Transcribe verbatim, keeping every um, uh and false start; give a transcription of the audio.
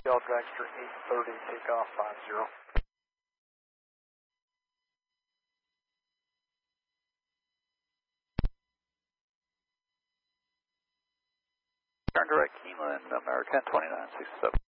L Dragster eight thirty, takeoff five zero. Turn direct Keeneland, American twenty-nine sixty-seven.